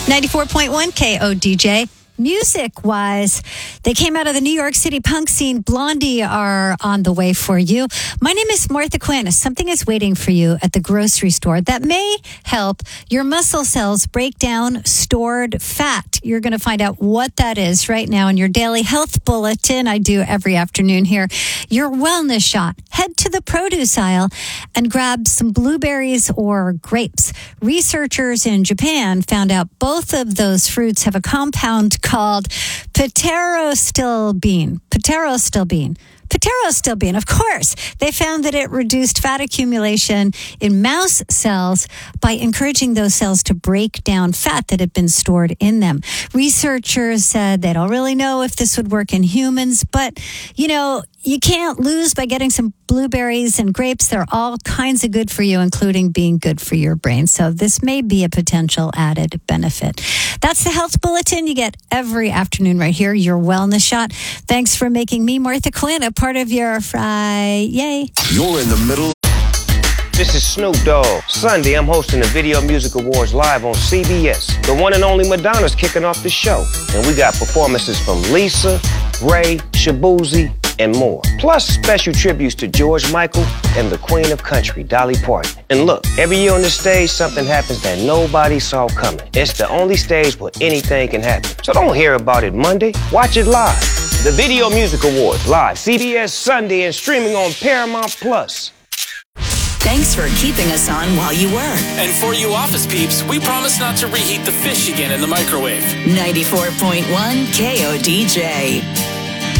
94.1 KODJ. Music-wise, they came out of the New York City punk scene. Blondie are on the way for you. My name is Martha Quinn. Something is waiting for you at the grocery store that may help your muscle cells break down stored fat. You're going to find out what that is right now in your daily health bulletin. I do every afternoon here. Your wellness shot. Head to the produce aisle and grab some blueberries or grapes. Researchers in Japan found out both of those fruits have a compound called pterostilbene. Pterostilbene, of course. They found that it reduced fat accumulation in mouse cells by encouraging those cells to break down fat that had been stored in them. Researchers said they don't really know if this would work in humans, but, you can't lose by getting some blueberries and grapes. They're all kinds of good for you, including being good for your brain. So this may be a potential added benefit. That's the Health Bulletin you get every afternoon right here, your wellness shot. Thanks for making me, Martha Quinn, a part of your Friday. Yay. You're in the middle. This is Snoop Dogg. Sunday, I'm hosting the Video Music Awards live on CBS. The one and only Madonna's kicking off the show. And we got performances from Lisa, Ray, Shabuzi, and more. Plus special tributes to George Michael and the Queen of Country, Dolly Parton. And look, every year on this stage, something happens that nobody saw coming. It's the only stage where anything can happen. So don't hear about it Monday. Watch it live. The Video Music Awards, live, CBS Sunday, and streaming on Paramount Plus. Thanks for keeping us on while you work. And for you office peeps, we promise not to reheat the fish again in the microwave. 94.1 KODJ.